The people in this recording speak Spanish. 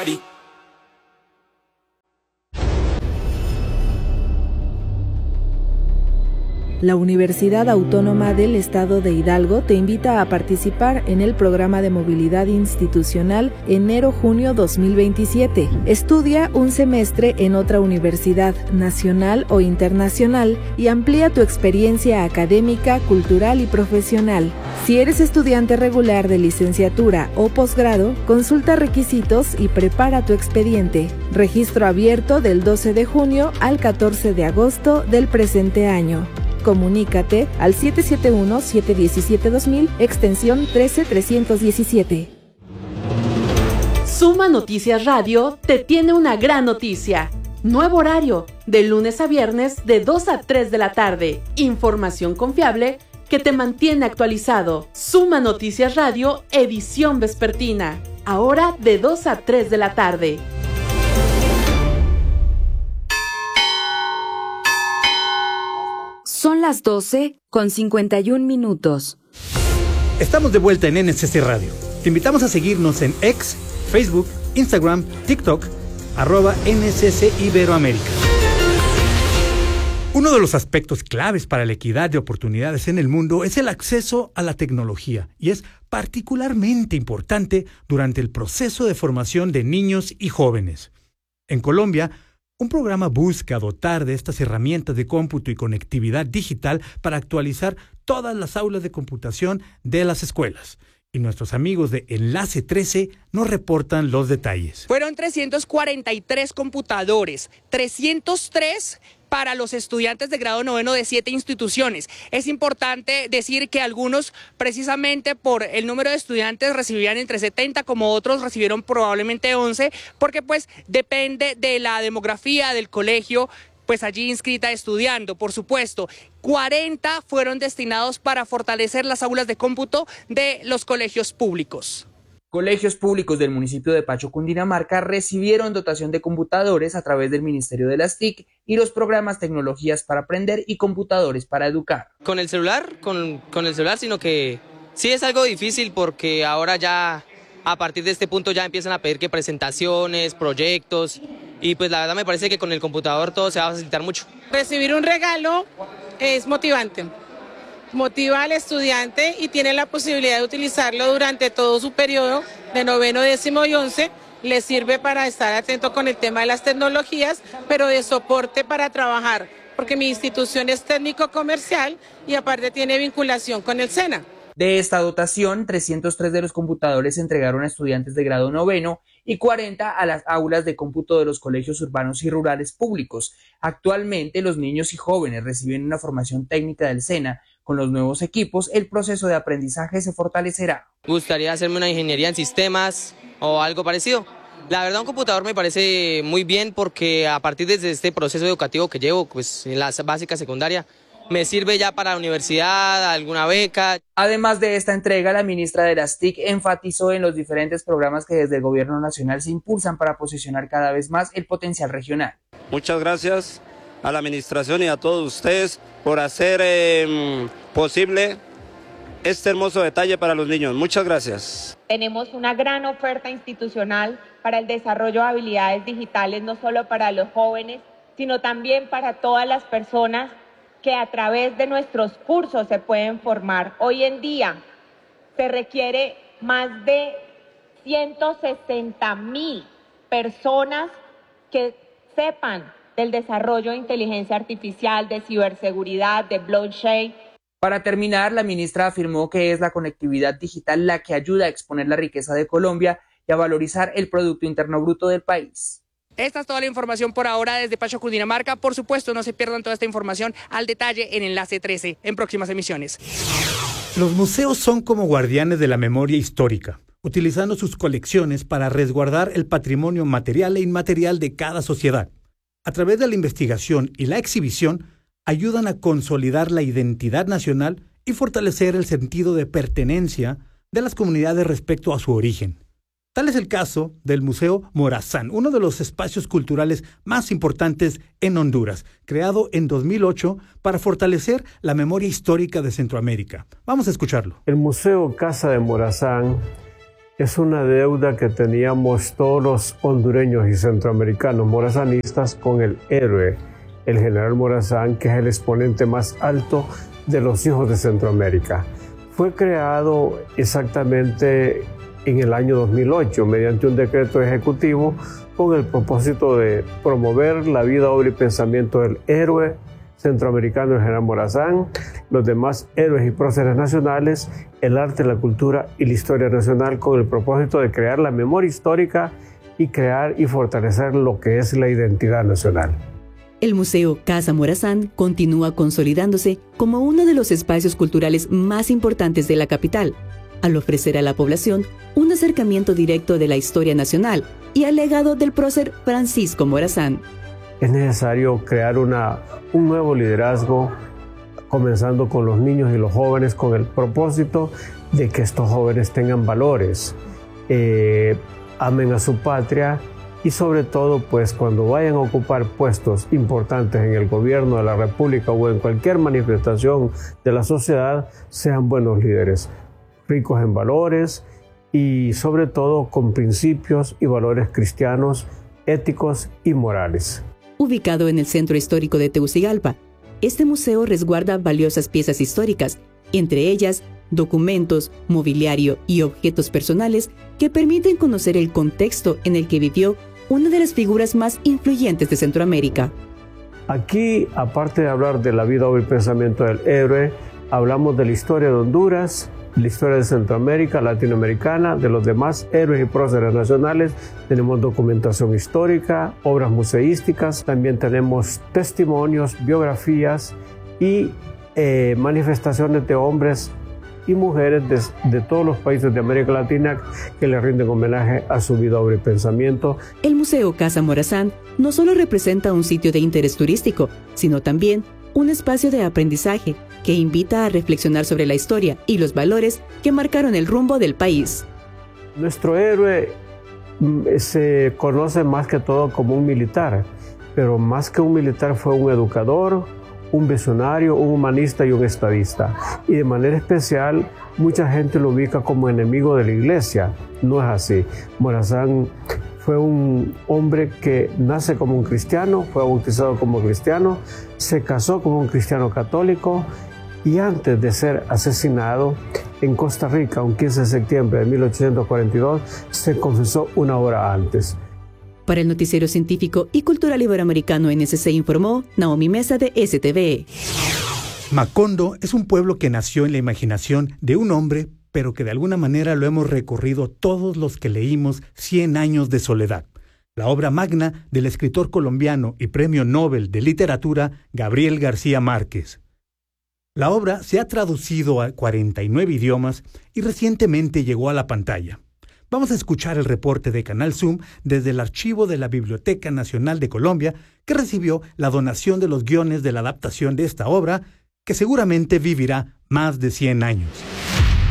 La Universidad Autónoma del Estado de Hidalgo te invita a participar en el programa de movilidad institucional enero-junio 2027. Estudia un semestre en otra universidad, nacional o internacional, y amplía tu experiencia académica, cultural y profesional. Si eres estudiante regular de licenciatura o posgrado, consulta requisitos y prepara tu expediente. Registro abierto del 12 de junio al 14 de agosto del presente año. Comunícate al 771-717-2000, extensión 13317. Suma Noticias Radio te tiene una gran noticia. Nuevo horario, de lunes a viernes de 2 a 3 de la tarde. Información confiable que te mantiene actualizado. Suma Noticias Radio, edición vespertina. Ahora de 2 a 3 de la tarde. Son las 12:51. Estamos de vuelta en NSC Radio. Te invitamos a seguirnos en X, Facebook, Instagram, TikTok, @NSC Iberoamérica. Uno de los aspectos claves para la equidad de oportunidades en el mundo es el acceso a la tecnología, y es particularmente importante durante el proceso de formación de niños y jóvenes. En Colombia, un programa busca dotar de estas herramientas de cómputo y conectividad digital para actualizar todas las aulas de computación de las escuelas. Y nuestros amigos de Enlace 13 nos reportan los detalles. Fueron 343 computadores, 303 para los estudiantes de grado noveno de 7 instituciones. Es importante decir que algunos, precisamente por el número de estudiantes, recibían entre 70, como otros recibieron probablemente 11, porque pues depende de la demografía del colegio, pues allí inscrita estudiando, por supuesto. 40 fueron destinados para fortalecer las aulas de cómputo de los colegios públicos. Colegios públicos del municipio de Pacho, Cundinamarca, recibieron dotación de computadores a través del Ministerio de las TIC y los programas Tecnologías para Aprender y Computadores para Educar. Con el celular, sino que sí es algo difícil porque ahora ya a partir de este punto ya empiezan a pedir que presentaciones, proyectos, y pues la verdad me parece que con el computador todo se va a facilitar mucho. Recibir un regalo es motivante. Motiva al estudiante y tiene la posibilidad de utilizarlo durante todo su periodo de noveno, décimo y 11. Le sirve para estar atento con el tema de las tecnologías, pero de soporte para trabajar, porque mi institución es técnico-comercial y aparte tiene vinculación con el SENA. De esta dotación, 303 de los computadores se entregaron a estudiantes de grado noveno y 40 a las aulas de cómputo de los colegios urbanos y rurales públicos. Actualmente, los niños y jóvenes reciben una formación técnica del SENA. Con los nuevos equipos, el proceso de aprendizaje se fortalecerá. Me gustaría hacerme una ingeniería en sistemas o algo parecido. La verdad, un computador me parece muy bien porque a partir de este proceso educativo que llevo, pues en la básica secundaria, me sirve ya para la universidad, alguna beca. Además de esta entrega, la ministra de las TIC enfatizó en los diferentes programas que desde el gobierno nacional se impulsan para posicionar cada vez más el potencial regional. Muchas gracias a la administración y a todos ustedes por hacer posible este hermoso detalle para los niños. Muchas gracias. Tenemos una gran oferta institucional para el desarrollo de habilidades digitales, no solo para los jóvenes, sino también para todas las personas que a través de nuestros cursos se pueden formar. Hoy en día se requiere más de 160,000 personas que sepan del desarrollo de inteligencia artificial, de ciberseguridad, de blockchain. Para terminar, la ministra afirmó que es la conectividad digital la que ayuda a exponer la riqueza de Colombia y a valorizar el Producto Interno Bruto del país. Esta es toda la información por ahora desde Pacho, Cundinamarca. Por supuesto, no se pierdan toda esta información al detalle en Enlace 13 en próximas emisiones. Los museos son como guardianes de la memoria histórica, utilizando sus colecciones para resguardar el patrimonio material e inmaterial de cada sociedad. A través de la investigación y la exhibición, ayudan a consolidar la identidad nacional y fortalecer el sentido de pertenencia de las comunidades respecto a su origen. Tal es el caso del Museo Morazán, uno de los espacios culturales más importantes en Honduras, creado en 2008 para fortalecer la memoria histórica de Centroamérica. Vamos a escucharlo. El Museo Casa de Morazán es una deuda que teníamos todos los hondureños y centroamericanos morazanistas con el héroe, el general Morazán, que es el exponente más alto de los hijos de Centroamérica. Fue creado exactamente en el año 2008 mediante un decreto ejecutivo con el propósito de promover la vida, obra y pensamiento del héroe centroamericano, el general Morazán, los demás héroes y próceres nacionales, el arte, la cultura y la historia nacional, con el propósito de crear la memoria histórica y crear y fortalecer lo que es la identidad nacional. El Museo Casa Morazán continúa consolidándose como uno de los espacios culturales más importantes de la capital, al ofrecer a la población un acercamiento directo de la historia nacional y al legado del prócer Francisco Morazán. Es necesario crear un nuevo liderazgo, comenzando con los niños y los jóvenes, con el propósito de que estos jóvenes tengan valores, amen a su patria y sobre todo, pues cuando vayan a ocupar puestos importantes en el gobierno de la República o en cualquier manifestación de la sociedad, sean buenos líderes, ricos en valores y sobre todo con principios y valores cristianos, éticos y morales. Ubicado en el centro histórico de Tegucigalpa, este museo resguarda valiosas piezas históricas, entre ellas documentos, mobiliario y objetos personales que permiten conocer el contexto en el que vivió una de las figuras más influyentes de Centroamérica. Aquí, aparte de hablar de la vida, obra y pensamiento del héroe, hablamos de la historia de Honduras, la historia de Centroamérica, latinoamericana, de los demás héroes y próceres nacionales. Tenemos documentación histórica, obras museísticas, también tenemos testimonios, biografías y manifestaciones de hombres y mujeres de todos los países de América Latina que le rinden homenaje a su vida, obra y pensamiento. El Museo Casa Morazán no solo representa un sitio de interés turístico, sino también un espacio de aprendizaje que invita a reflexionar sobre la historia y los valores que marcaron el rumbo del país. Nuestro héroe se conoce más que todo como un militar, pero más que un militar fue un educador, un visionario, un humanista y un estadista. Y de manera especial, mucha gente lo ubica como enemigo de la iglesia. No es así. Morazán fue un hombre que nace como un cristiano, fue bautizado como cristiano, se casó como un cristiano católico y antes de ser asesinado en Costa Rica, un 15 de septiembre de 1842, se confesó una hora antes. Para el Noticiero Científico y Cultural Iberoamericano NSC informó Naomi Mesa de STV. Macondo es un pueblo que nació en la imaginación de un hombre, pero que de alguna manera lo hemos recorrido todos los que leímos 100 años de soledad, la obra magna del escritor colombiano y Premio Nobel de Literatura Gabriel García Márquez. La obra se ha traducido a 49 idiomas y recientemente llegó a la pantalla. Vamos a escuchar el reporte de Canal Zoom desde el archivo de la Biblioteca Nacional de Colombia, que recibió la donación de los guiones de la adaptación de esta obra, que seguramente vivirá más de 100 años.